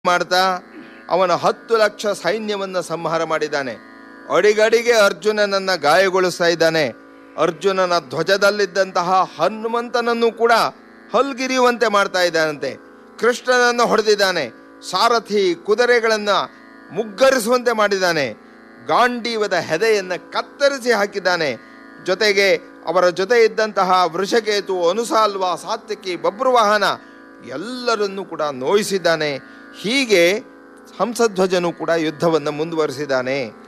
ಮಾಡ್ತಾ ಅವನ 10 ಲಕ್ಷ ಸೈನ್ಯವನ್ನು ಸಂಹಾರ ಮಾಡಿದ್ದಾನೆ. ಅಡಿಗಡಿಗೆ ಅರ್ಜುನನನ್ನ ಗಾಯಗೊಳಿಸ್ತಾ ಇದ್ದಾನೆ. ಅರ್ಜುನನ ಧ್ವಜದಲ್ಲಿದ್ದಂತಹ ಹನುಮಂತನನ್ನು ಕೂಡ ಹಲ್ಗಿರಿಯುವಂತೆ ಮಾಡ್ತಾ ಇದ್ದಾನಂತೆ. ಕೃಷ್ಣನನ್ನು ಹೊಡೆದಿದ್ದಾನೆ. ಸಾರಥಿ ಕುದುರೆಗಳನ್ನು ಮುಗ್ಗರಿಸುವಂತೆ ಮಾಡಿದ್ದಾನೆ. ಗಾಂಡೀವದ ಹೆದೆಯನ್ನು ಕತ್ತರಿಸಿ ಹಾಕಿದ್ದಾನೆ. ಜೊತೆಗೆ ಅವರ ಜೊತೆ ಇದ್ದಂತಹ ವೃಷಕೇತು, ಅನುಸಾಲ್ವ, ಸಾತ್ಯಕಿ, ಬಬ್ರುವಾಹನ ಎಲ್ಲರನ್ನೂ ಕೂಡ ನೋಯಿಸಿದ್ದಾನೆ. ಹೀಗೆ ಹಂಸಧ್ವಜನು ಕೂಡ ಯುದ್ಧವನ್ನು ಮುಂದುವರಿಸಿದ್ದಾನೆ.